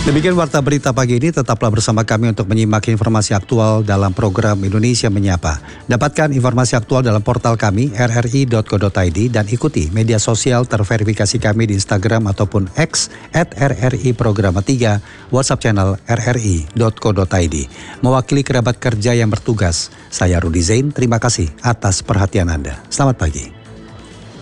Demikian Warta Berita pagi ini, tetaplah bersama kami untuk menyimak informasi aktual dalam program Indonesia Menyapa. Dapatkan informasi aktual dalam portal kami rri.co.id dan ikuti media sosial terverifikasi kami di Instagram ataupun X @RRI-Programa3, WhatsApp channel rri.co.id. Mewakili kerabat kerja yang bertugas, saya Rudi Zain, terima kasih atas perhatian Anda. Selamat pagi.